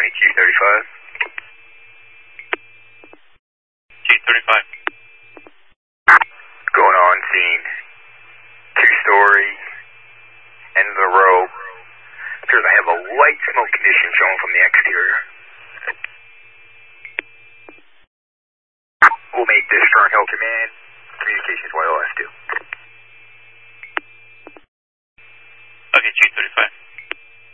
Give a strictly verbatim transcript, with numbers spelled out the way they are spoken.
Q thirty-five. Q thirty-five. Going on scene. Two-story, end of the row. Appears I have a light smoke condition showing from the exterior. We'll make this Fernhill Command. Communications Y O S two. Okay, Q thirty-five.